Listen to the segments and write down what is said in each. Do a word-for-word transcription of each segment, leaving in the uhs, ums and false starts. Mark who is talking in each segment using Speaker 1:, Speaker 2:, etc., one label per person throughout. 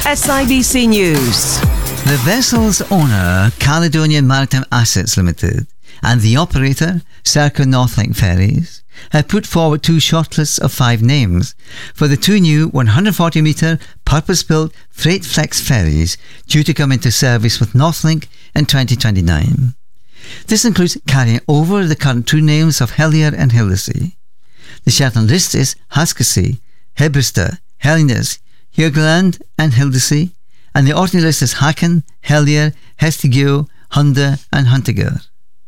Speaker 1: S I B C News.
Speaker 2: The vessel's owner, Caledonian Maritime Assets Limited, and the operator, Serco Northlink Ferries, have put forward two shortlists of five names for the two new one hundred forty metre purpose-built Freight Flex ferries due to come into service with Northlink in twenty twenty-nine. This includes carrying over the current two names of Helier and Hildesea. The Shetland list is Haskesea, Hebrister, Helines, Hugland and Hildesea, and the Orkney list is Haken, Helier, Hestigeo, Hunde and Huntiger.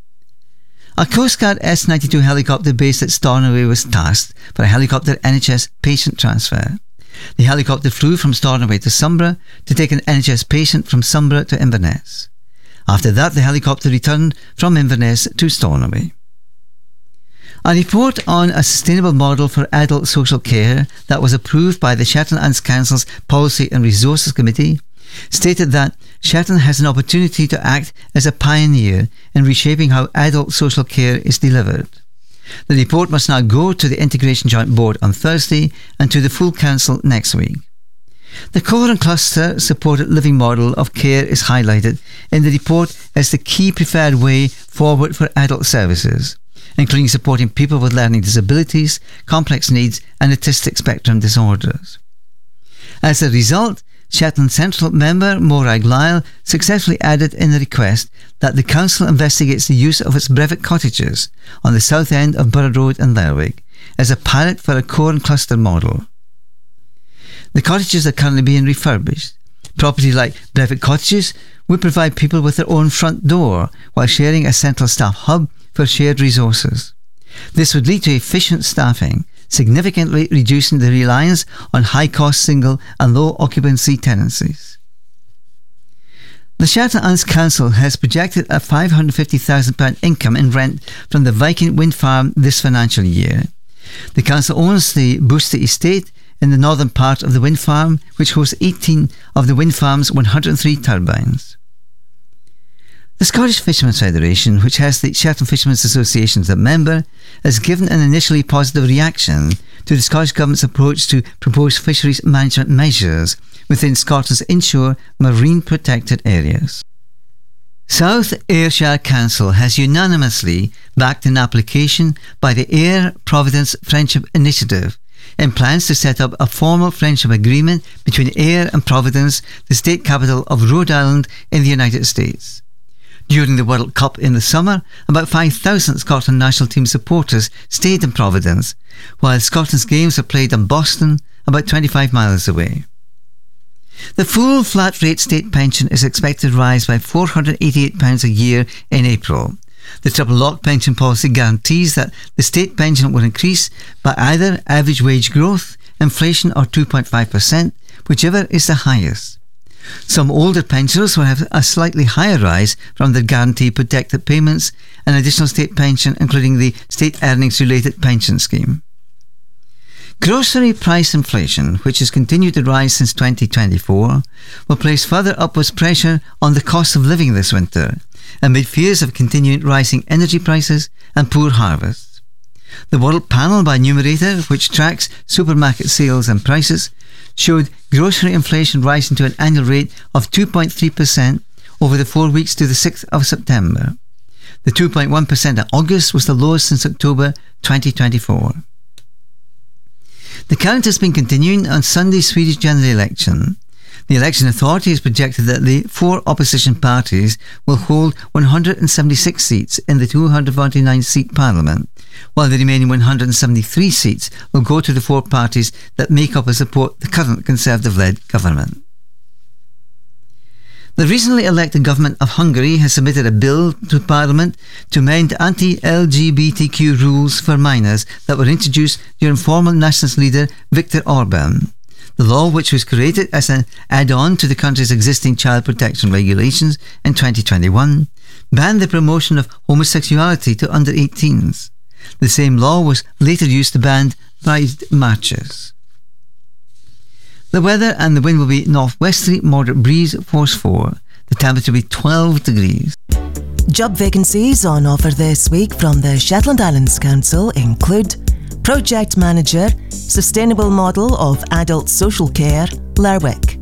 Speaker 2: A Coast Guard S ninety-two helicopter based at Stornoway was tasked for a helicopter N H S patient transfer. The helicopter flew from Stornoway to Sombra to take an N H S patient from Sombra to Inverness. After that, the helicopter returned from Inverness to Stornoway. A report on a sustainable model for adult social care that was approved by the Shetland Islands Council's Policy and Resources Committee stated that Shetland has an opportunity to act as a pioneer in reshaping how adult social care is delivered. The report must now go to the Integration Joint Board on Thursday and to the full Council next week. The Core and Cluster supported living model of care is highlighted in the report as the key preferred way forward for adult services, including supporting people with learning disabilities, complex needs and autistic spectrum disorders. As a result, Shetland Central member Morag Lyle successfully added in a request that the Council investigates the use of its Brevet cottages on the south end of Borough Road and Lerwick as a pilot for a Core and Cluster model. The cottages are currently being refurbished. Property like Brevet cottages would provide people with their own front door while sharing a central staff hub for shared resources. This would lead to efficient staffing, significantly reducing the reliance on high-cost single and low-occupancy tenancies. The Shetland Islands Council has projected a five hundred fifty thousand pounds income in rent from the Viking wind farm this financial year. The council owns the Booster Estate in the northern part of the wind farm, which hosts eighteen of the wind farm's one hundred three turbines. The Scottish Fishermen's Federation, which has the Shetland Fishermen's Association as a member, has given an initially positive reaction to the Scottish Government's approach to proposed fisheries management measures within Scotland's inshore marine protected areas. South Ayrshire Council has unanimously backed an application by the Ayr Providence Friendship Initiative in plans to set up a formal friendship agreement between Ayr and Providence, the state capital of Rhode Island in the United States. During the World Cup in the summer, about five thousand Scotland national team supporters stayed in Providence, while Scotland's games are played in Boston, about twenty-five miles away. The full flat rate state pension is expected to rise by four hundred eighty-eight pounds a year in April. The triple lock pension policy guarantees that the state pension will increase by either average wage growth, inflation or two point five percent, whichever is the highest. Some older pensioners will have a slightly higher rise from the guaranteed protected payments and additional state pension, including the state earnings related pension scheme. Grocery price inflation, which has continued to rise since twenty twenty-four, will place further upwards pressure on the cost of living this winter, amid fears of continuing rising energy prices and poor harvests. The World Panel by Numerator, which tracks supermarket sales and prices, showed grocery inflation rising to an annual rate of two point three percent over the four weeks to the sixth of September. The two point one percent in August was the lowest since October twenty twenty-four. The count has been continuing on Sunday's Swedish general election. The election authority has projected that the four opposition parties will hold one hundred seventy-six seats in the two hundred forty-nine seat parliament, while the remaining one hundred seventy-three seats will go to the four parties that make up or support the current Conservative-led government. The recently elected government of Hungary has submitted a bill to Parliament to amend anti-L G B T Q rules for minors that were introduced during former nationalist leader Viktor Orban. The law, which was created as an add-on to the country's existing child protection regulations in twenty twenty-one, banned the promotion of homosexuality to under eighteens. The same law was later used to ban pride marches. The weather and the wind will be northwesterly, moderate breeze, force four. The temperature will be twelve degrees.
Speaker 1: Job vacancies on offer this week from the Shetland Islands Council include Project Manager, Sustainable Model of Adult Social Care, Lerwick.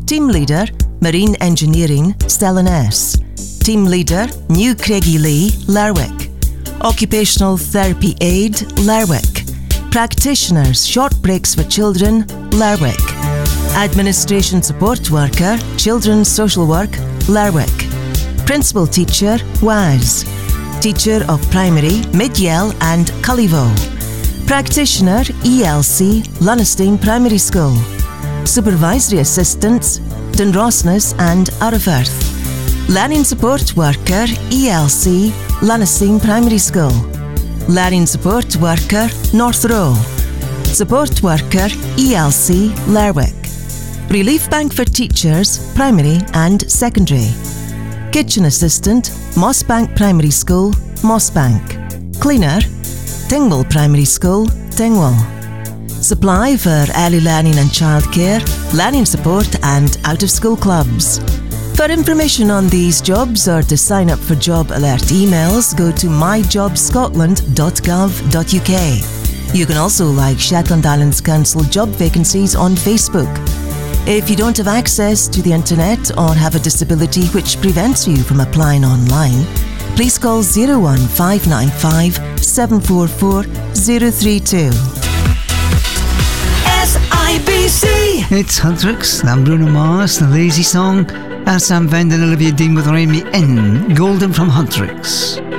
Speaker 1: Team Leader, Marine Engineering, Stellan S. Team Leader, New Craigie-Lee, Lerwick. Occupational Therapy Aide, Lerwick. Practitioners, Short Breaks for Children, Lerwick. Administration Support Worker, Children's Social Work, Lerwick. Principal Teacher, W A S. Teacher of Primary, Mid-Yell and Cullivo. Practitioner, E L C, Lunnestein Primary School. Supervisory Assistants, Dunrossness and Arrowfirth. Learning Support Worker, E L C, Lunnestein Primary School. Learning Support Worker, North Row. Support Worker, E L C, Lerwick. Relief Bank for Teachers, Primary and Secondary. Kitchen Assistant, Mossbank Primary School, Mossbank. Cleaner, Dingwall Primary School, Dingwall. Supply for early learning and childcare, learning support and out-of-school clubs. For information on these jobs or to sign up for job alert emails, go to my job scotland dot gov dot U K. You can also like Shetland Islands Council job vacancies on Facebook. If you don't have access to the internet or have a disability which prevents you from applying online, please call zero one five nine five seven four four zero three two.
Speaker 3: S I B C.
Speaker 2: It's Huntrix, and Bruno Mars, the Lazy Song, and Sam Venden, Olivia Dean with Rain Me In, Golden from Huntrix.